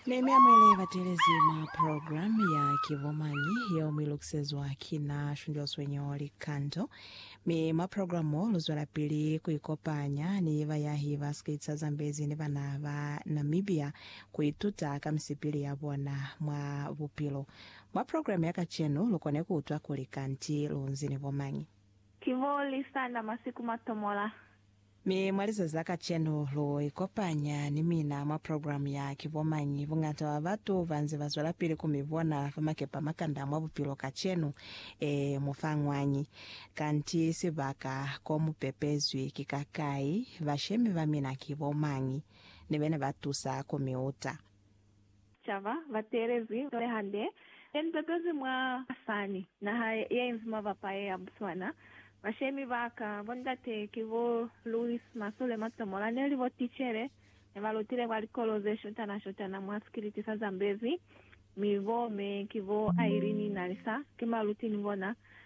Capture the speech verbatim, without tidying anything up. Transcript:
Nehemia mwele vatelezima programu ya kivomanyi ya umilukusezwa kina shundios wenye oli kanto mi maprogramu luzwala pili kuikopanya ni vayahi vasikitsa zambezi ni vana va Namibia kuituta kamisipili ya bona mwa vupilo mwa programu yaka chenu lukone kuutwa kulikanti lunzini vomanyi Kivoli sana masiku matomola. mi mwaliza zaka chenu lo ikopanya ni mina mwa programu ya kivomanyi vungata wa vatu vanzi vazwala pili kumivona famakepa makanda mwa vupilo kachenu e, mufangwanyi kanti sivaka komu pepezwi kikakai vashemi vamina kivomanyi ni vene vatusa kumiuta Chava, vaterezi, tole hande. Yen pepezi mwa asani na hai yenzi mavapaye ya Botswana. Vashemi vaka, vondate kivo Louis Masole matomola neli vo tichere. Evalutile walikoloze shotana shotana mwa sikiliti sa Zambezi. Mivo me kivo Irene Nalisa. Kima luti nivona.